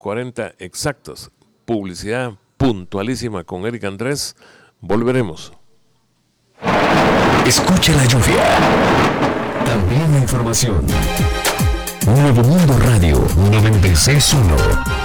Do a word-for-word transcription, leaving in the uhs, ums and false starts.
cuarenta exactos. Publicidad puntualísima con Eric Andrés. Volveremos. Escucha la lluvia. También la información. Nuevo Mundo Radio noventa y seis punto uno.